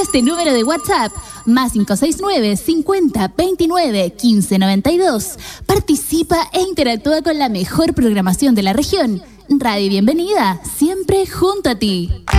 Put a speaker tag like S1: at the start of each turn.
S1: este número de WhatsApp, más 569 50 29 15 92. Participa e interactúa con la mejor programación de la región. Radio Bienvenida, siempre junto a ti.